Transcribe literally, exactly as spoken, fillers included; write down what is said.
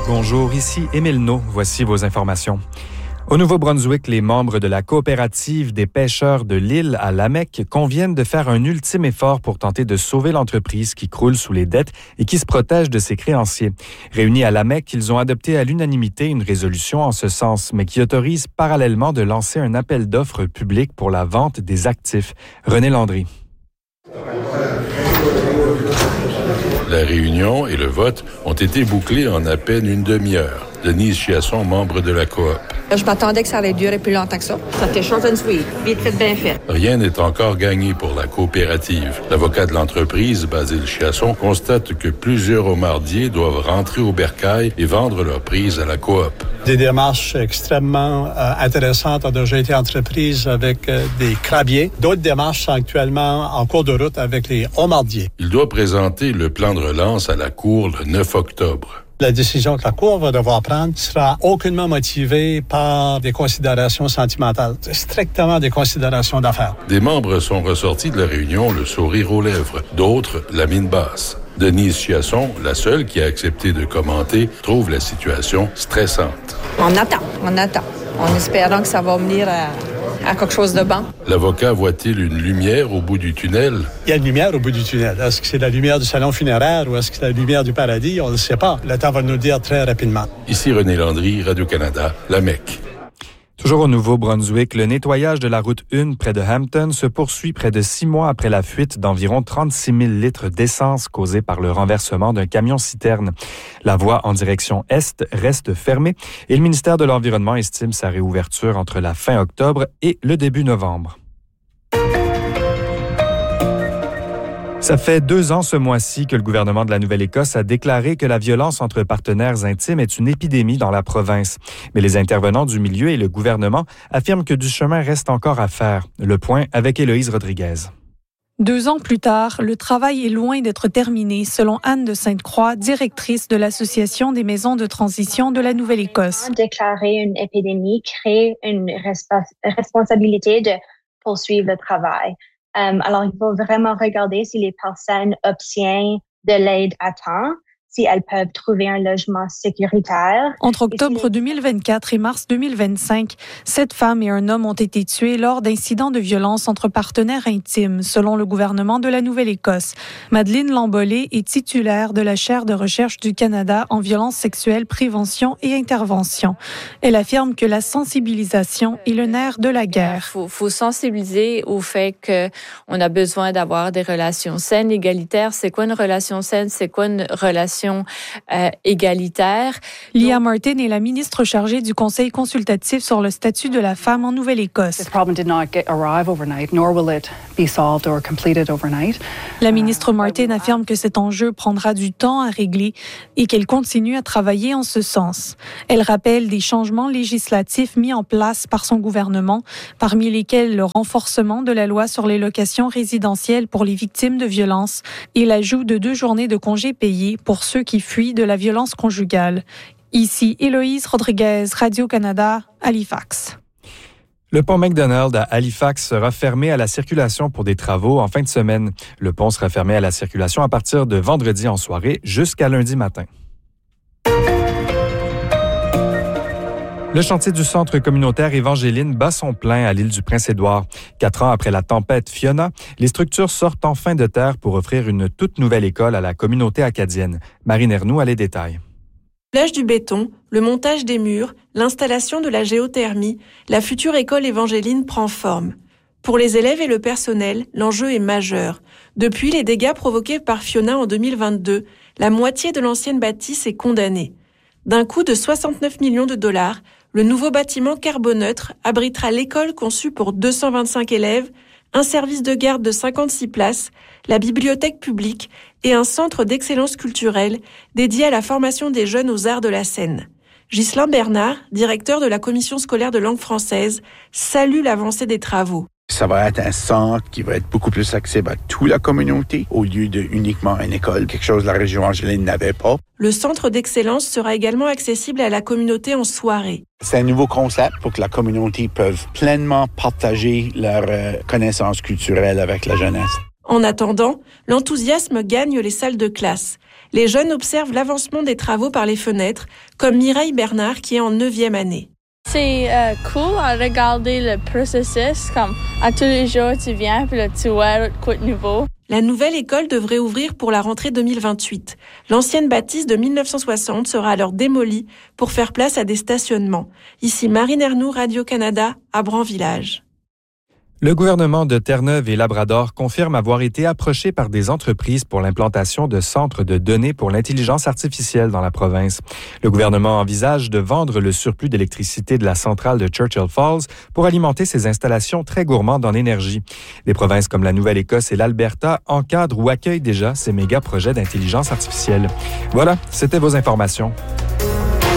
Bonjour, ici Émile No. Voici vos informations. Au Nouveau-Brunswick, les membres de la coopérative des pêcheurs de l'île à Lamec conviennent de faire un ultime effort pour tenter de sauver l'entreprise qui croule sous les dettes et qui se protège de ses créanciers. Réunis à Lamec, ils ont adopté à l'unanimité une résolution en ce sens, mais qui autorise parallèlement de lancer un appel d'offres public pour la vente des actifs. René Landry. La réunion et le vote ont été bouclés en à peine une demi-heure. Denise Chiasson, membre de la coop. Je m'attendais que ça allait durer plus longtemps que ça. Ça fait short and sweet. Vite fait, bien fait. Rien n'est encore gagné pour la coopérative. L'avocat de l'entreprise, Basile Chiasson, constate que plusieurs homardiers doivent rentrer au bercail et vendre leur prise à la coop. Des démarches extrêmement euh, intéressantes ont déjà été entreprises avec euh, des crabiers. D'autres démarches sont actuellement en cours de route avec les homardiers. Il doit présenter le plan de relance à la Cour le neuf octobre. La décision que la Cour va devoir prendre sera aucunement motivée par des considérations sentimentales, strictement des considérations d'affaires. Des membres sont ressortis de la réunion le sourire aux lèvres, d'autres la mine basse. Denise Chiasson, la seule qui a accepté de commenter, trouve la situation stressante. On attend, on attend, en espérant que ça va venir à, à quelque chose de bon. L'avocat voit-il une lumière au bout du tunnel? Il y a une lumière au bout du tunnel. Est-ce que c'est la lumière du salon funéraire ou est-ce que c'est la lumière du paradis? On ne le sait pas. Le temps va nous le dire très rapidement. Ici René Landry, Radio-Canada, Lamec. Toujours au Nouveau-Brunswick, le nettoyage de la route un près de Hampton se poursuit près de six mois après la fuite d'environ trente-six mille litres d'essence causée par le renversement d'un camion-citerne. La voie en direction est reste fermée et le ministère de l'Environnement estime sa réouverture entre la fin octobre et le début novembre. Ça fait deux ans ce mois-ci que le gouvernement de la Nouvelle-Écosse a déclaré que la violence entre partenaires intimes est une épidémie dans la province. Mais les intervenants du milieu et le gouvernement affirment que du chemin reste encore à faire. Le point avec Héloïse Rodriguez. Deux ans plus tard, le travail est loin d'être terminé, selon Anne de Sainte-Croix, directrice de l'Association des maisons de transition de la Nouvelle-Écosse. Déclarer une épidémie crée une resp- responsabilité de poursuivre le travail. Um, alors, il faut vraiment regarder si les personnes obtiennent de l'aide à temps, si elles peuvent trouver un logement sécuritaire. Entre octobre si deux mille vingt-quatre et mars deux mille vingt-cinq, sept femmes et un homme ont été tués lors d'incidents de violence entre partenaires intimes, selon le gouvernement de la Nouvelle-Écosse. Madeleine Lambolé est titulaire de la chaire de recherche du Canada en violence sexuelle, prévention et intervention. Elle affirme que la sensibilisation est le nerf de la guerre. Il faut, faut sensibiliser au fait qu'on a besoin d'avoir des relations saines, égalitaires. C'est quoi une relation saine? C'est quoi une relation Euh, égalitaire. Leah Martin est la ministre chargée du Conseil consultatif sur le statut de la femme en Nouvelle-Écosse. La ministre Martin affirme que cet enjeu prendra du temps à régler et qu'elle continue à travailler en ce sens. Elle rappelle des changements législatifs mis en place par son gouvernement, parmi lesquels le renforcement de la loi sur les locations résidentielles pour les victimes de violences et l'ajout de deux journées de congés payés pour ceux qui fuient de la violence conjugale. Ici, Héloïse Rodriguez, Radio-Canada, Halifax. Le pont McDonald à Halifax sera fermé à la circulation pour des travaux en fin de semaine. Le pont sera fermé à la circulation à partir de vendredi en soirée jusqu'à lundi matin. Le chantier du Centre communautaire Évangéline bat son plein à l'île du Prince-Édouard. Quatre ans après la tempête Fiona, les structures sortent enfin de terre pour offrir une toute nouvelle école à la communauté acadienne. Marine Ernoux a les détails. L'âge du béton, le montage des murs, l'installation de la géothermie, la future école Évangéline prend forme. Pour les élèves et le personnel, l'enjeu est majeur. Depuis les dégâts provoqués par Fiona en deux mille vingt-deux, la moitié de l'ancienne bâtisse est condamnée. D'un coût de soixante-neuf millions de dollars, le nouveau bâtiment carboneutre abritera l'école conçue pour deux cent vingt-cinq élèves, un service de garde de cinquante-six places, la bibliothèque publique et un centre d'excellence culturelle dédié à la formation des jeunes aux arts de la scène. Ghislain Bernard, directeur de la commission scolaire de langue française, salue l'avancée des travaux. Ça va être un centre qui va être beaucoup plus accessible à toute la communauté au lieu de uniquement une école, quelque chose que la région Angéline n'avait pas. Le centre d'excellence sera également accessible à la communauté en soirée. C'est un nouveau concept pour que la communauté puisse pleinement partager leurs euh, connaissances culturelles avec la jeunesse. En attendant, l'enthousiasme gagne les salles de classe. Les jeunes observent l'avancement des travaux par les fenêtres, comme Mireille Bernard qui est en neuvième année. C'est euh, cool à regarder le processus, comme à tous les jours tu viens puis là tu vois quoi de nouveau. La nouvelle école devrait ouvrir pour la rentrée deux mille vingt-huit. L'ancienne bâtisse de mille neuf cent soixante sera alors démolie pour faire place à des stationnements. Ici Marine Ernoux, Radio-Canada, à Bran-Village. Le gouvernement de Terre-Neuve et Labrador confirme avoir été approché par des entreprises pour l'implantation de centres de données pour l'intelligence artificielle dans la province. Le gouvernement envisage de vendre le surplus d'électricité de la centrale de Churchill Falls pour alimenter ses installations très gourmandes en énergie. Des provinces comme la Nouvelle-Écosse et l'Alberta encadrent ou accueillent déjà ces méga projets d'intelligence artificielle. Voilà, c'était vos informations.